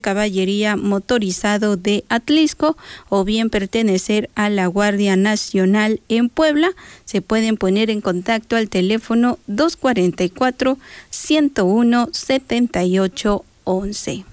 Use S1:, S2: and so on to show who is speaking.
S1: Caballería Motorizado de Atlisco o bien pertenecer a la Guardia Nacional en Puebla, se pueden poner en contacto al teléfono 244-101-7811.